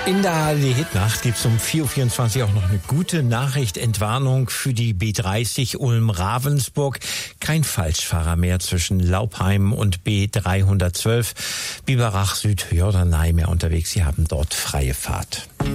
In der ARD-Hitnacht gibt es um 4.24 Uhr auch noch eine gute Nachricht. Entwarnung für die B30 Ulm-Ravensburg. Kein Falschfahrer mehr zwischen Laupheim und B312. Biberach Süd, Jorderney mehr unterwegs. Sie haben dort freie Fahrt.